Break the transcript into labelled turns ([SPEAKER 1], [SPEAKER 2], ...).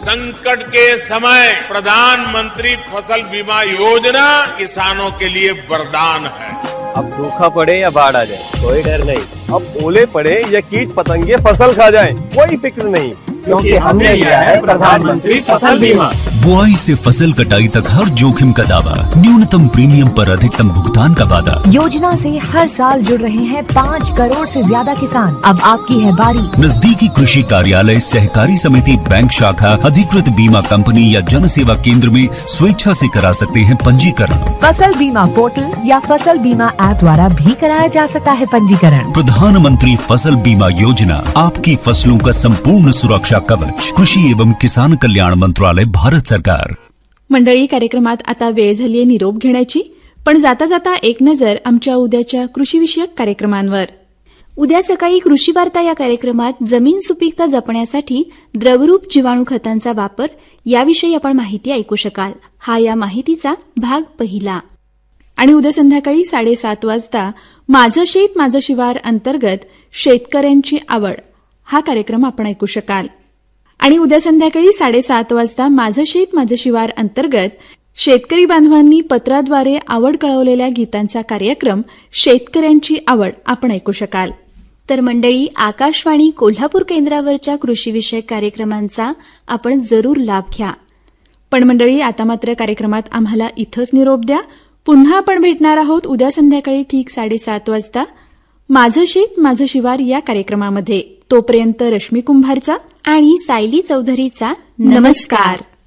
[SPEAKER 1] संकट के समय प्रधानमंत्री फसल बीमा योजना किसानों के लिए वरदान है।
[SPEAKER 2] अब सूखा पड़े या बाढ़ आ जाए कोई डर नहीं, अब ओले पड़े या कीट पतंगे फसल खा जाए कोई फिक्र नहीं, क्योंकि हमने लिया है प्रधानमंत्री फसल बीमा।
[SPEAKER 3] बुआई से फसल कटाई तक हर जोखिम का दावा, न्यूनतम प्रीमियम पर अधिकतम भुगतान का वादा।
[SPEAKER 4] योजना से हर साल जुड़ रहे हैं 5 करोड़ से ज्यादा किसान। अब आपकी है बारी।
[SPEAKER 3] नजदीकी कृषि कार्यालय, सहकारी समिति, बैंक शाखा, अधिकृत बीमा कंपनी या जन सेवा केंद्र में स्वेच्छा से करा सकते हैं पंजीकरण।
[SPEAKER 4] फसल बीमा पोर्टल या फसल बीमा ऐप द्वारा भी कराया जा सकता है पंजीकरण।
[SPEAKER 3] प्रधानमंत्री फसल बीमा योजना, आपकी फसलों का संपूर्ण सुरक्षा कवच। कृषी एवं किसान कल्याण मंत्रालय, भारत सरकार।
[SPEAKER 5] मंडळी, कार्यक्रमात आता वेळ झालीये निरोप घेण्याची, पण जाता जाता एक नजर आमच्या उद्याच्या कृषीविषयक कार्यक्रमांवर।
[SPEAKER 6] उद्या सकाळी कृषी वार्ता या कार्यक्रमात जमीन सुपीकता जपण्यासाठी द्रवरूप जीवाणू खतांचा वापर याविषयी आपण माहिती ऐकू शकाल। हा या माहितीचा भाग पहिला।
[SPEAKER 5] आणि उद्या संध्याकाळी 7:30 वाजता माझं शेत माझं शिवार अंतर्गत शेतकऱ्यांची आवड हा कार्यक्रम आपण ऐकू शकाल। आणि उद्या संध्याकाळी 7:30 वाजता माझं शेत माझं शिवार अंतर्गत शेतकरी बांधवांनी पत्राद्वारे आवड कळवलेल्या गीतांचा कार्यक्रम शेतकऱ्यांची आवड आपण ऐकू शकाल।
[SPEAKER 6] तर मंडळी, आकाशवाणी कोल्हापूर केंद्रावरच्या कृषीविषयक कार्यक्रमांचा आपण जरूर लाभ घ्या।
[SPEAKER 5] पण मंडळी, आता मात्र कार्यक्रमात आम्हाला इथंच निरोप द्या। पुन्हा आपण भेटणार आहोत उद्या संध्याकाळी ठीक 7:30 वाजता माझं शेत माझं शिवार या कार्यक्रमामध्ये। तोपर्यंत रश्मी कुंभारचा
[SPEAKER 6] आणि सायली चौधरीचा
[SPEAKER 5] नमस्कार।